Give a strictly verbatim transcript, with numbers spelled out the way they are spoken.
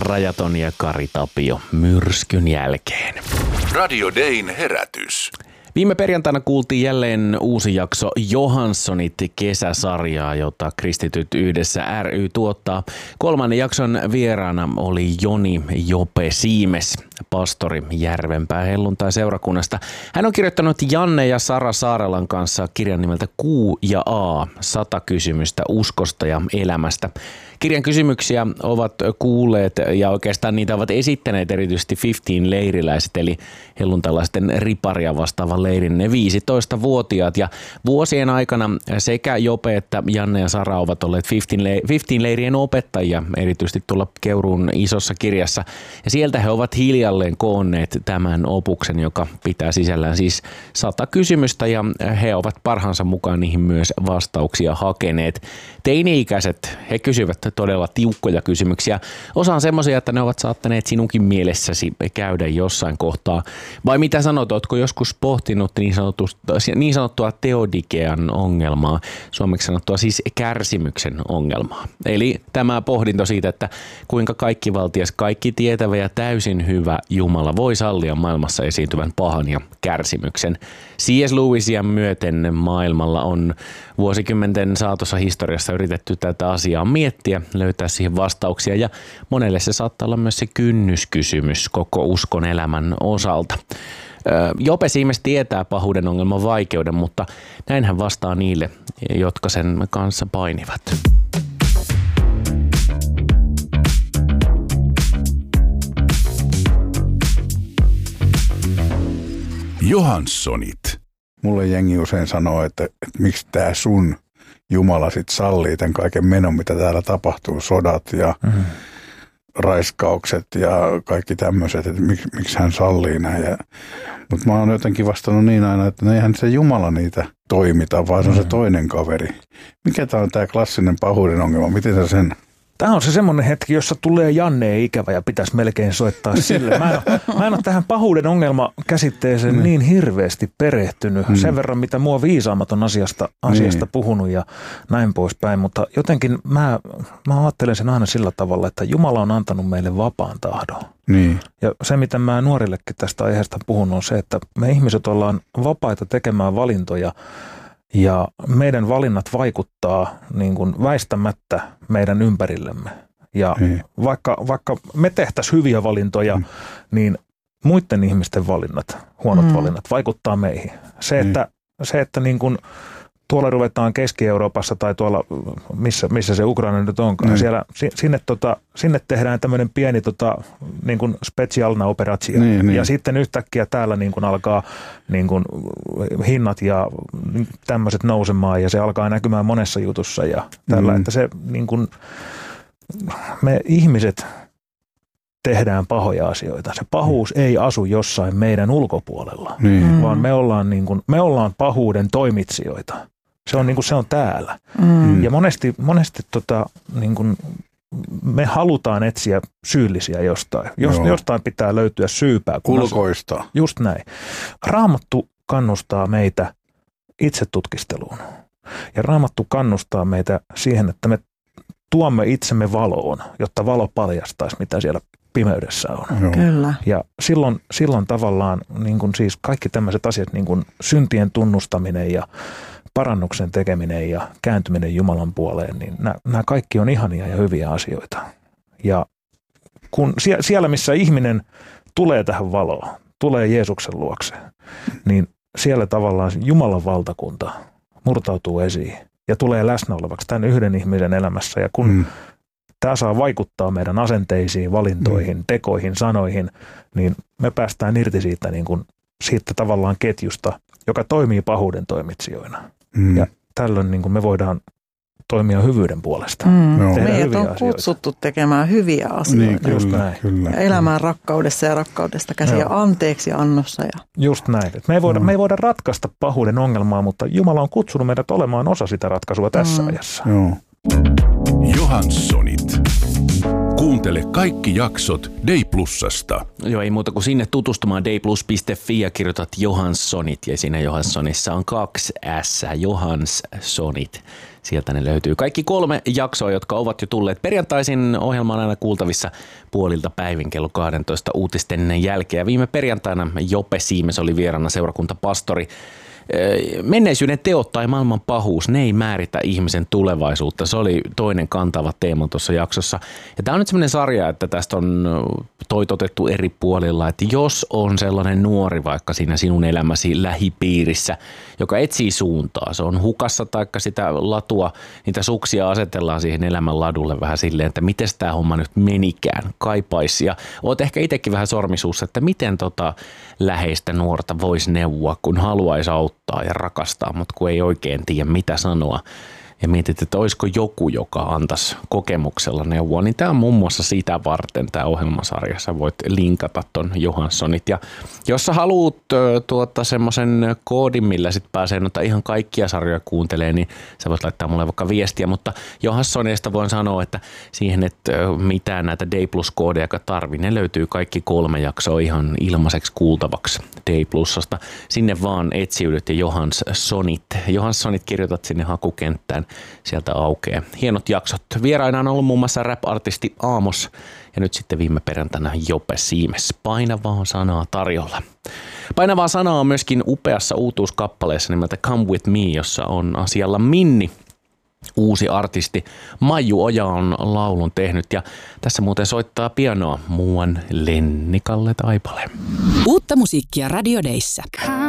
Rajaton ja Kari Tapio myrskyn jälkeen. Radio Dayn herätys. Viime perjantaina kuultiin jälleen uusi jakso Johanssonit kesäsarjaa, jota Kristityt yhdessä ry tuottaa. Kolmannen jakson vieraana oli Joni Jope Siimes, pastori Järvenpää helluntai-seurakunnasta. Hän on kirjoittanut Janne ja Sara Saarelan kanssa kirjan nimeltä Q ja A, sata kysymystä uskosta ja elämästä. Kirjan kysymyksiä ovat kuulleet ja oikeastaan niitä ovat esittäneet erityisesti viisitoista-leiriläiset eli helluntalaisten riparia vastaavan leirin ne viisitoistavuotiaat. Ja vuosien aikana sekä Jope että Janne ja Sara ovat olleet viisitoista-leirien opettajia, erityisesti tuolla Keuruun isossa kirjassa. Ja sieltä he ovat hiljalleen koonneet tämän opuksen, joka pitää sisällään siis sata kysymystä ja he ovat parhaansa mukaan niihin myös vastauksia hakeneet. Teini-ikäiset, he kysyvät todella tiukkoja kysymyksiä. Osa on semmoisia, että ne ovat saattaneet sinunkin mielessäsi käydä jossain kohtaa. Vai mitä sanot, ootko joskus pohtinut niin, niin sanottua teodikean ongelmaa, suomeksi sanottua siis kärsimyksen ongelmaa. Eli tämä pohdinto siitä, että kuinka kaikkivaltias, kaikki tietävä ja täysin hyvä Jumala voi sallia maailmassa esiintyvän pahan ja kärsimyksen. C S Lewisia myöten maailmalla on vuosikymmenten saatossa historiassa yritetty tätä asiaa miettiä, löytää siihen vastauksia ja monelle se saattaa olla myös se kynnyskysymys koko uskon elämän osalta. Jope Siimes tietää pahuuden ongelman vaikeuden, mutta näin hän vastaa niille, jotka sen kanssa painivat. Johanssonit. Mulle jengi usein sanoo, että, että miksi tää sun Jumala sit sallii tämän kaiken menon, mitä täällä tapahtuu, sodat ja mm-hmm. raiskaukset ja kaikki tämmöiset, että miksi, miksi hän sallii näin. Mutta mä oon jotenkin vastannut niin aina, että eihän se Jumala niitä toimita, vaan se on mm-hmm. se toinen kaveri. Mikä tää on tää klassinen pahuuden ongelma? Miten sä sen... Tämä on se semmoinen hetki, jossa tulee Janne ikävä ja pitäisi melkein soittaa sille. Mä en ole, mä en ole tähän pahuuden ongelma-käsitteeseen mm. niin hirveästi perehtynyt. Mm. Sen verran, mitä mua viisaammat on asiasta, asiasta mm. puhunut ja näin poispäin. Mutta jotenkin mä, mä ajattelen sen aina sillä tavalla, että Jumala on antanut meille vapaan tahdon. Niin. Ja se, mitä mä nuorillekin tästä aiheesta puhun, on se, että me ihmiset ollaan vapaita tekemään valintoja. Ja meidän valinnat vaikuttaa niin kuin väistämättä meidän ympärillemme. Ja mm. vaikka, vaikka me tehtäisiin hyviä valintoja, mm. niin muiden ihmisten valinnat, huonot mm. valinnat, vaikuttaa meihin. Se, mm. että, se, että niin kuin tuolla ruvetaan Keski-Euroopassa tai tuolla, missä, missä se Ukraina nyt onkaan, mm. siellä, sinne, tota, sinne tehdään tämmöinen pieni tota, niin kuin specialna operaatio. Niin, niin. Ja sitten yhtäkkiä täällä niin kuin alkaa niin kuin hinnat ja tämmöiset nousemaan ja se alkaa näkymään monessa jutussa ja tällä, mm. että se niin kuin, me ihmiset tehdään pahoja asioita. Se pahuus mm. ei asu jossain meidän ulkopuolella, mm. vaan me ollaan, niin kuin, me ollaan pahuuden toimitsijoita. Se on, niin kuin, se on täällä. Mm. Ja monesti, monesti tota, niin kuin, me halutaan etsiä syyllisiä jostain. Jos, jostain pitää löytyä syypää. Kulkoista. Just näin. Raamattu kannustaa meitä itsetutkisteluun. Ja Raamattu kannustaa meitä siihen, että me tuomme itsemme valoon, jotta valo paljastaisi, mitä siellä pimeydessä on. Kyllä. Ja silloin, silloin tavallaan niin kuin siis kaikki tämmöiset asiat, niin kuin syntien tunnustaminen ja parannuksen tekeminen ja kääntyminen Jumalan puoleen, niin nämä, nämä kaikki on ihania ja hyviä asioita. Ja kun siellä, missä ihminen tulee tähän valoon, tulee Jeesuksen luokse, niin siellä tavallaan Jumalan valtakunta murtautuu esiin ja tulee läsnä olevaksi tämän yhden ihmisen elämässä. Ja kun mm. tämä saa vaikuttaa meidän asenteisiin, valintoihin, mm. tekoihin, sanoihin, niin me päästään irti siitä, niin kuin, siitä tavallaan ketjusta, joka toimii pahuuden toimitsijoina. Mm. Ja tällöin niin kuin me voidaan toimia hyvyyden puolesta. Mm. No. Meidät on asioita. Kutsuttu tekemään hyviä asioita. Niin, kyllä, kyllä, ja elämään kyllä. rakkaudessa ja rakkaudesta käsin ja anteeksi annossa. Ja... Just näin. Me ei, voida, mm. me ei voida ratkaista pahuuden ongelmaa, mutta Jumala on kutsunut meidät olemaan osa sitä ratkaisua tässä mm. ajassa. Joo. Johanssonit. Kuuntele kaikki jaksot Day Plusasta. Joo, ei muuta kuin sinne tutustumaan dayplus piste fi ja kirjoitat Johanssonit ja siinä Johanssonissa on kaksi S, Johanssonit. Sieltä ne löytyy. Kaikki kolme jaksoa, jotka ovat jo tulleet perjantaisin, ohjelma on aina kuultavissa puolilta päivin kello kaksitoista uutisten jälkeen. Viime perjantaina Jope Siimes oli vieraana, seurakuntapastori. Menneisyyden teot tai maailman pahuus, ne ei määritä ihmisen tulevaisuutta. Se oli toinen kantava teema tuossa jaksossa. Ja tämä on nyt sellainen sarja, että tästä on toitotettu eri puolilla, että jos on sellainen nuori vaikka siinä sinun elämäsi lähipiirissä, joka etsii suuntaa, se on hukassa taikka sitä latua, niitä suksia asetellaan siihen elämän ladulle vähän silleen, että miten tämä homma nyt menikään, kaipaisi. Ja oot ehkä itsekin vähän sormisuussa, että miten tota läheistä nuorta voisi neuvoa, kun haluaisi auttaa ja rakastaa, mutta kun ei oikein tiedä mitä sanoa. Ja mietit, että olisiko joku, joka antaisi kokemuksella neuvoa, niin tämä on muun muassa sitä varten tämä ohjelmasarja. Sä voit linkata ton Johanssonit. Ja jos sä haluat tuota, semmoisen koodin, millä sit pääsee noita ihan kaikkia sarjoja kuuntelee, niin sä voit laittaa mulle vaikka viestiä. Mutta Johanssoneista voin sanoa, että siihen, että mitään näitä Day Plus-koodeja, joka tarvii, ne löytyy kaikki kolme jaksoa ihan ilmaiseksi kuultavaksi Day Plusasta. Sinne vaan etsiydyt ja Johanssonit. Johanssonit kirjoitat sinne hakukenttään. Sieltä aukeaa. Hienot jaksot. Vieraina on ollut muun muassa rap-artisti Aamos ja nyt sitten viime perjantaina Jope Siimes. Painavaa sanaa tarjolla. Painavaa sanaa on myöskin upeassa uutuuskappaleessa nimeltä Come With Me, jossa on asialla Minni. Uusi artisti Maiju Oja on laulun tehnyt ja tässä muuten soittaa pianoa muuan Lennikalle Taipale. Uutta musiikkia Radio Dayssä.